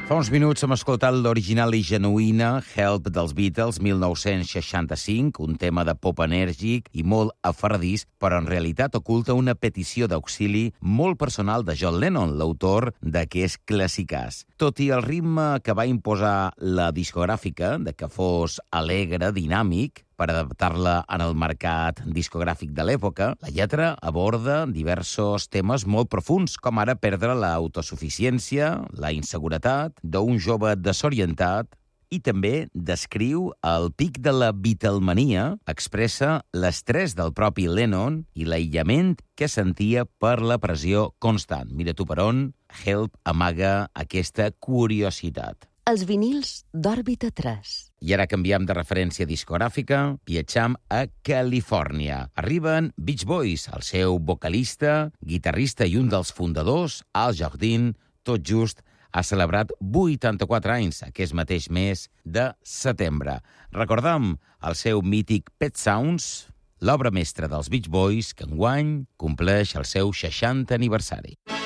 Fa uns minuts hem escoltat l'original i genuïna Help dels Beatles, 1965, un tema de pop enèrgic i molt aferradís, però en realitat oculta una petició d'auxili molt personal de John Lennon, l'autor d'aquest clàssicàs. Tot i el ritme que va imposar la discogràfica, de que fos alegre, dinàmic, per adaptar-la en el mercat discogràfic de l'època, la lletra aborda diversos temes molt profuns, com ara perdre l'autosuficiència, la inseguretat d'un jove desorientat, i també descriu el pic de la Beatlemania, expressa l'estrès del propi Lennon i l'aïllament que sentia per la pressió constant. Mira tu per on, Help amaga aquesta curiositat. Els vinils d'Òrbita 3. I ara canviem de referència discogràfica, viatjam a Califòrnia. Arriben Beach Boys, el seu vocalista, guitarrista i un dels fundadors, Al Jardine, tot just ha celebrat 84 anys aquest mateix mes de setembre. Recordem el seu mític Pet Sounds, l'obra mestra dels Beach Boys, que enguany compleix el seu 60 aniversari.